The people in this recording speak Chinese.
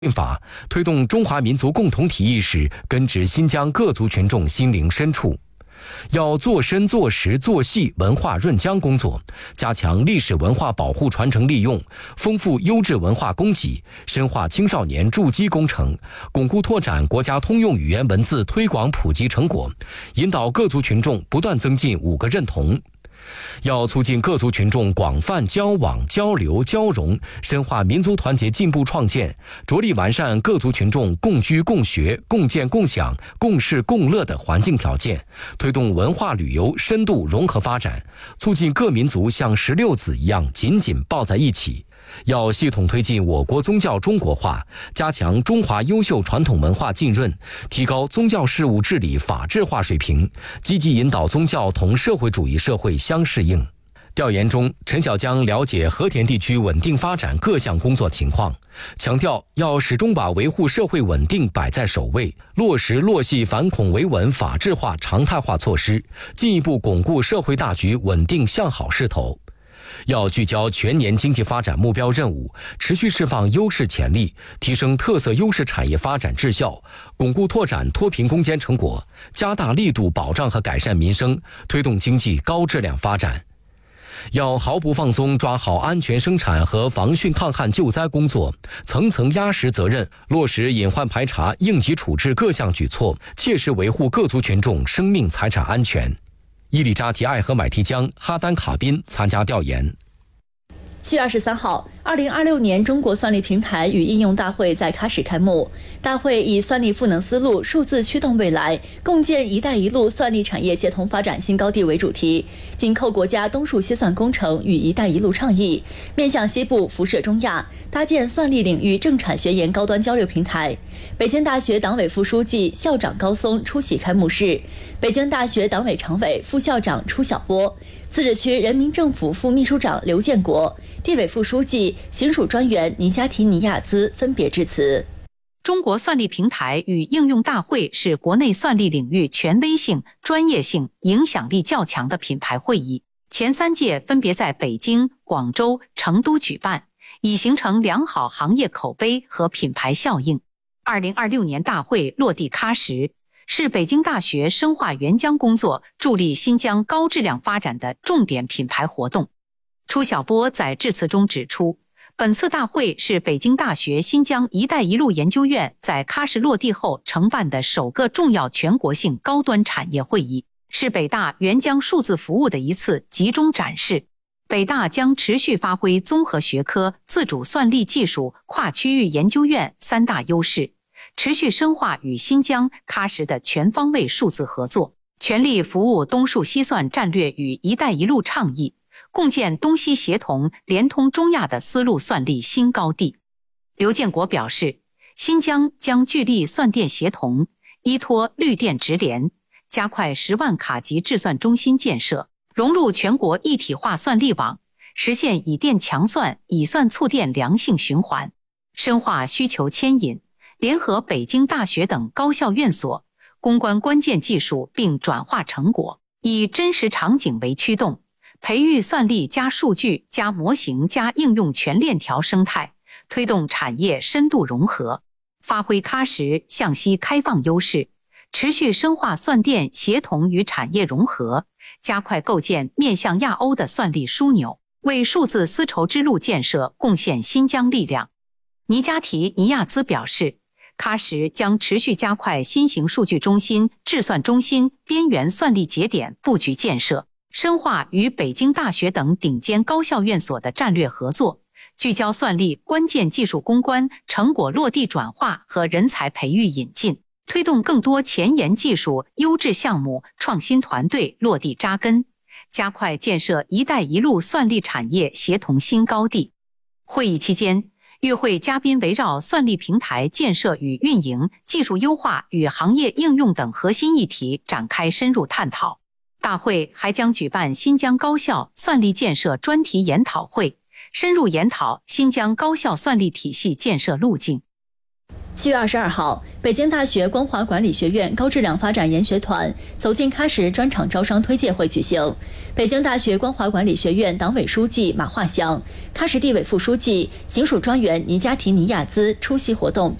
法，推动中华民族共同体意识根植新疆各族群众心灵深处。要做深做实做细文化润浆工作，加强历史文化保护传承利用，丰富优质文化供给，深化青少年筑基工程，巩固拓展国家通用语言文字推广普及成果，引导各族群众不断增进5个认同。要促进各族群众广泛交往、交流、交融，深化民族团结进步创建，着力完善各族群众共居共学、共建共享、共事共乐的环境条件，推动文化旅游深度融合发展，促进各民族像石榴籽一样紧紧抱在一起。要系统推进我国宗教中国化，加强中华优秀传统文化浸润，提高宗教事务治理法治化水平，积极引导宗教同社会主义社会相适应。调研中，陈小江了解和田地区稳定发展各项工作情况，强调要始终把维护社会稳定摆在首位，落实落细反恐维稳法治化常态化措施，进一步巩固社会大局稳定向好势头。要聚焦全年经济发展目标任务，持续释放优势潜力，提升特色优势产业发展质效，巩固拓展脱贫攻坚成果，加大力度保障和改善民生，推动经济高质量发展。要毫不放松抓好安全生产和防汛抗旱救灾工作，层层压实责任，落实隐患排查、应急处置各项举措，切实维护各族群众生命财产安全。伊里扎提艾和买提江、哈丹卡宾参加调研。 7月23号，2026年中国算力平台与应用大会在喀什开幕。大会以算力赋能思路，数字驱动未来，共建“一带一路”算力产业协同发展新高地为主题，紧扣国家东数西算工程与“一带一路”倡议，面向西部辐射中亚，搭建算力领域政产学研高端交流平台。北京大学党委副书记、校长高松出席开幕式，北京大学党委常委、副校长出晓波，自治区人民政府副秘书长刘建国、地委副书记、行署专员尼加提尼亚兹分别致辞。 中国算力平台与应用大会是国内算力领域权威性、专业性、影响力较强的品牌会议，前3届分别在北京、广州、成都举办，已形成良好行业口碑和品牌效应。2026年大会落地喀什，是北京大学深化援疆工作、助力新疆高质量发展的重点品牌活动。出晓波在致辞中指出，本次大会是北京大学新疆“一带一路”研究院在喀什落地后承办的首个重要全国性高端产业会议，是北大援疆数字服务的一次集中展示。北大将持续发挥综合学科、自主算力技术、跨区域研究院3大优势，持续深化与新疆、喀什的全方位数字合作，全力服务东数西算战略与“一带一路”倡议，共建东西协同、联通中亚的丝路算力新高地。刘建国表示，新疆将聚力算电协同，依托绿电直联，加快10万卡级制算中心建设，融入全国一体化算力网，实现以电强算、以算促电良性循环，深化需求牵引，联合北京大学等高校院所，攻关关键技术并转化成果，以真实场景为驱动，培育算力加数据加模型加应用全链条生态，推动产业深度融合，发挥喀什向西开放优势，持续深化算电协同与产业融合，加快构建面向亚欧的算力枢纽，为数字丝绸之路建设贡献新疆力量。尼加提尼亚兹表示，喀什将持续加快新型数据中心、制算中心、边缘算力节点布局建设，深化与北京大学等顶尖高校院所的战略合作，聚焦算力关键技术攻关、成果落地转化和人才培育引进，推动更多前沿技术、优质项目、创新团队落地扎根，加快建设“一带一路”算力产业协同新高地。会议期间，与会嘉宾围绕算力平台建设与运营、技术优化与行业应用等核心议题展开深入探讨。大会还将举办新疆高校算力建设专题研讨会，深入研讨新疆高校算力体系建设路径。 7月22号，北京大学光华管理学院高质量发展研学团走进喀什专场招商推介会举行。北京大学光华管理学院党委书记马化祥、喀什地委副书记、行署专员尼加提尼亚兹出席活动。